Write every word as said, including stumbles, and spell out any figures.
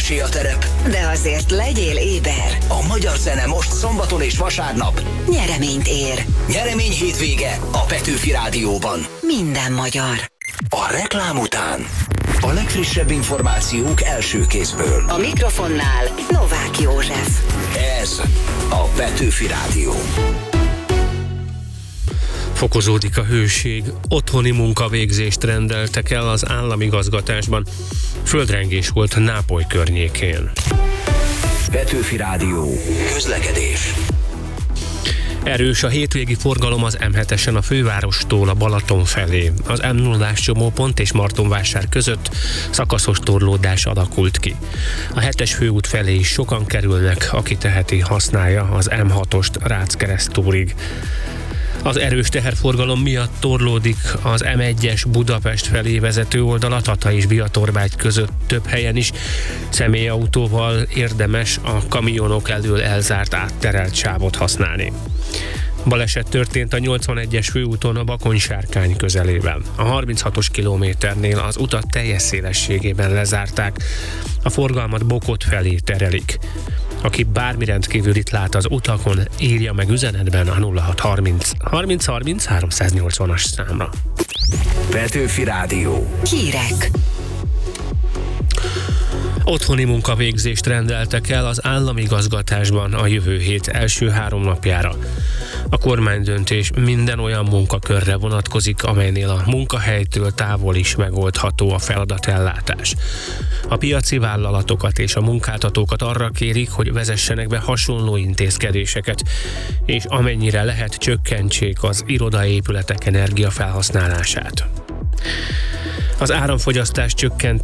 kissé a terep, de azért legyél éber. A magyar zene most szombaton és vasárnap Nyereményt ér. Nyeremény hétvége a Petőfi Rádióban. Minden magyar. A reklám után a legfrissebb információk első kézből. A mikrofonnál Novák József. Ez a Petőfi Rádió. Fokozódik a hőség, otthoni munkavégzést rendeltek el az államigazgatásban. Földrengés volt Nápoly környékén. Petőfi Rádió. Közlekedés. Erős a hétvégi forgalom az em hetesen a fővárostól a Balaton felé. Az em nullás csomópont és Martonvásár között szakaszos torlódás alakult ki. A hetes főút felé is sokan kerülnek, aki teheti, használja az em hatost Rácz-Keresztúrig. Az erős teherforgalom miatt torlódik az em egyes Budapest felé vezető oldala Tata és Biatorbágy között több helyen is. Személyautóval érdemes a kamionok elől elzárt átterelt sávot használni. Baleset történt a nyolcvanegyes főúton a Bakony-Sárkány közelében. A harminchatos kilométernél az utat teljes szélességében lezárták, a forgalmat Bokot felé terelik. Aki bármi rendkívülit lát az utakon, írja meg üzenetben a nulla hat harminc harminc harminc háromszáznyolcvanas számra. Petőfi Rádió. Hírek. Otthoni munkavégzést rendeltek el az államigazgatásban a jövő hét első három napjára. A kormánydöntés minden olyan munkakörre vonatkozik, amelynél a munkahelytől távol is megoldható a feladatellátás. A piaci vállalatokat és a munkáltatókat arra kérik, hogy vezessenek be hasonló intézkedéseket, és amennyire lehet csökkentsék az irodaépületek energiafelhasználását. Az áramfogyasztás csökkent